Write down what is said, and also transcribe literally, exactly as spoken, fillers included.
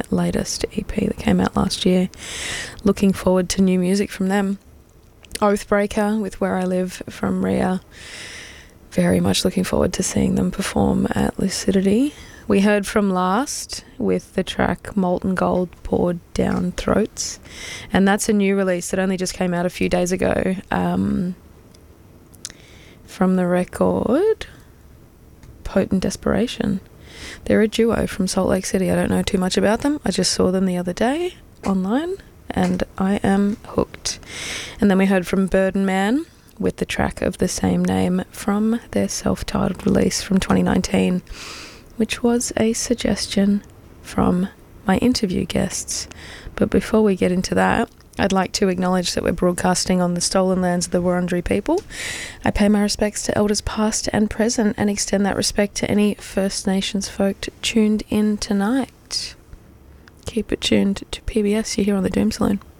latest E P that came out last year. Looking forward to new music from them. Oathbreaker with Where I Live from Rhea. Very much looking forward to seeing them perform at Lucidity. We heard from Last with the track Molten Gold Poured Down Throats, and that's a new release that only just came out a few days ago, um, from the record Potent Desperation. They're a duo from Salt Lake City. I don't know too much about them. I just saw them the other day online and I am hooked. And then we heard from Burden Man with the track of the same name from their self-titled release from twenty nineteen, which was a suggestion from my interview guests. But before we get into that, I'd like to acknowledge that we're broadcasting on the stolen lands of the Wurundjeri people. I pay my respects to elders past and present and extend that respect to any First Nations folk tuned in tonight. Keep it tuned to P B S. You're here on the Doom Saloon.